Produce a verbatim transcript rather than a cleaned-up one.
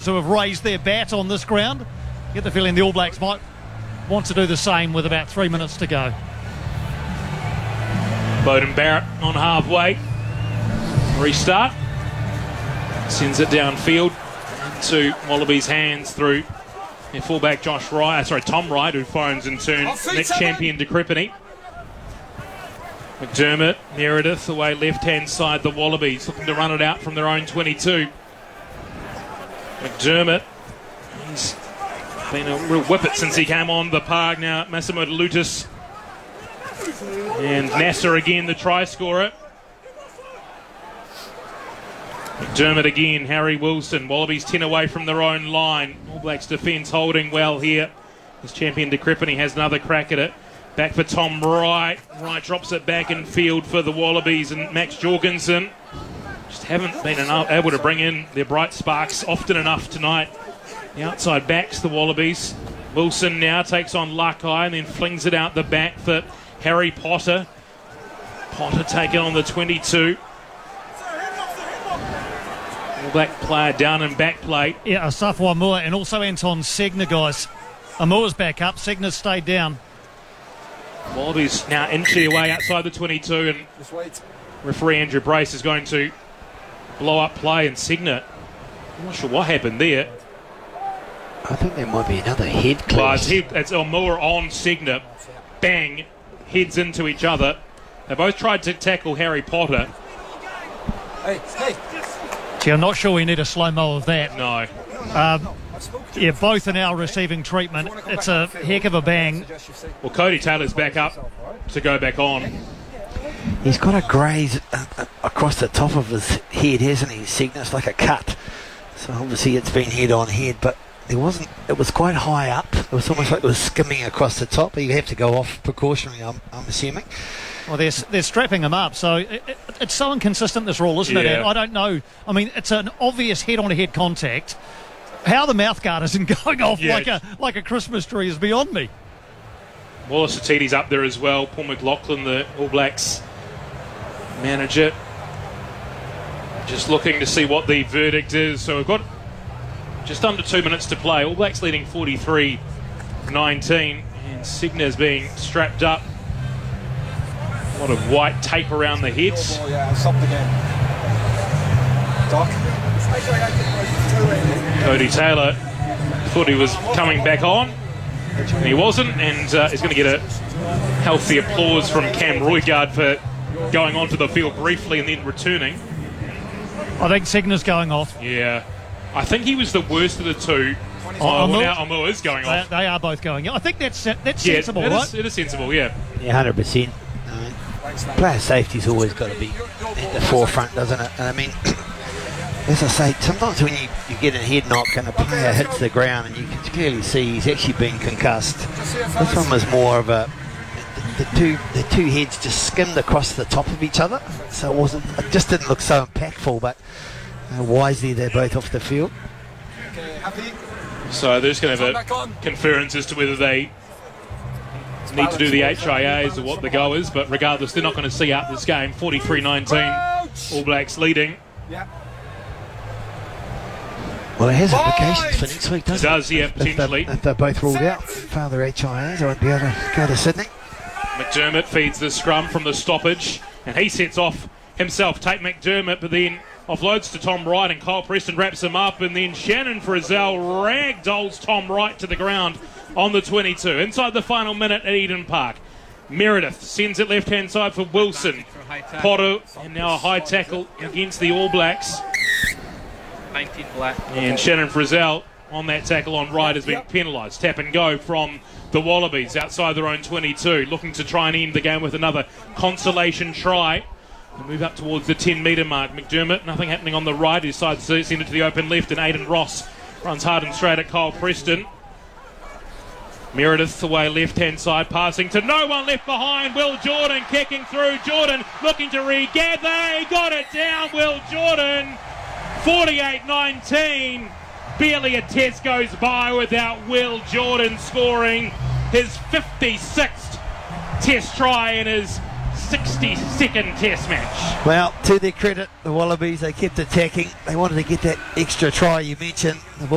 to have raised their bat on this ground. Get the feeling the All Blacks might want to do the same with about three minutes to go. Beauden Barrett on halfway. Restart. Sends it downfield to Wallabies' hands through their fullback Josh Wright, sorry, Tom Wright, who phones in turn Nick Champion Decrepity. McDermott, Meredith, away left-hand side, the Wallabies looking to run it out from their own twenty-two. McDermott, he's been a real whippet since he came on the park. Now Massimo Lutus and Nasser again, the try scorer. McDermott again, Harry Wilson. Wallabies ten away from their own line. All Blacks defence holding well here. This Champion Decrepity has another crack at it. Back for Tom Wright. Wright drops it back in field for the Wallabies, and Max Jorgensen just haven't been enough, able to bring in their bright sparks often enough tonight. The outside backs the Wallabies. Wilson now takes on Lakai and then flings it out the back for Harry Potter. Potter taking on the twenty-two. All Black player down and back plate. Yeah, Asaf Wamua and also Anton Segner, guys. Amua's back up, Segner's stayed down. Wallabies now into the way outside the twenty-two, and referee Andrew Brace is going to blow up play, and Segner, I'm not sure what happened there. I think there might be another head clash. Well, it's, head, it's Elmore on Segner. Bang, heads into each other. They both tried to tackle Harry Potter. Hey, hey. Gee, I'm not sure we need a slow-mo of that. No. Um, yeah, both are now receiving treatment. It's a heck of a bang. Well, Cody Taylor's back up to go back on. He's got a graze uh, uh, across the top of his head, hasn't he? Segner, it's like a cut. So obviously it's been head on head, but there wasn't. It was quite high up. It was almost like it was skimming across the top. You have to go off precautionary, I'm, I'm assuming. Well, they're, they're strapping him up, so it, it, it's so inconsistent, this rule, isn't it? Yeah. And I don't know. I mean, it's an obvious head-on-head contact. How the mouthguard isn't going off Yeah. like a like a Christmas tree is beyond me. Wallace Atiti's up there as well. Paul McLaughlin, the All Blacks manager, just looking to see what the verdict is. So we've got just under two minutes to play. All Blacks leading forty-three nineteen, and Segner's being strapped up. A lot of white tape around the heads. Yeah, something in. Doc. Cody Taylor thought he was coming back on, and he wasn't, and uh, he's going to get a healthy applause from Cam Roigard for going onto the field briefly and then returning. I think Segner's going off. Yeah, I think he was the worst of the two. Oh, Oh, well, Amu- now Amu is going They, off. they are both going. I think that's that's Yeah, sensible, it right? is, it is sensible, yeah. Yeah, one hundred percent. Uh, player safety's always got to be at the forefront, doesn't it? And I mean, as I say, sometimes when you, you get a head knock and a player hits the ground and you can clearly see he's actually been concussed. This one was more of a the, the two the two heads just skimmed across the top of each other, so it wasn't it just didn't look so impactful. But uh, wisely, they're both off the field. So they're just going to have a conference as to whether they need to do the H I As or what the go is, but regardless, they're not going to see out this game. forty-three nineteen, All Blacks leading. Well, it has implications for next week, It doesn't it? does, yeah, If they're, potentially. if they're both ruled out, further H I As, I won't be able to go to Sydney. McDermott feeds the scrum from the stoppage, and he sets off himself. Take McDermott, but then offloads to Tom Wright, and Kyle Preston wraps him up, and then Shannon Frizzell ragdolls Tom Wright to the ground on the twenty-two. Inside the final minute at Eden Park. Meredith sends it left-hand side for Wilson. Potter, and now a high tackle against the All Blacks. nineteen black. And Shannon Frizzell on that tackle on Wright has been penalised. Tap and go from the Wallabies outside their own twenty-two, looking to try and end the game with another consolation try. They move up towards the ten metre mark. McDermott, nothing happening on the right. He decides to send it to the open left, and Aidan Ross runs hard and straight at Kyle Preston. Meredith away left-hand side, passing to no one left behind. Will Jordan kicking through. Jordan looking to regather. He got it down, Will Jordan. forty-eight nineteen. Barely a test goes by without Will Jordan scoring his fifty-sixth test try in his sixty-second test match. Well, to their credit, the Wallabies, they kept attacking. They wanted to get that extra try you mentioned. The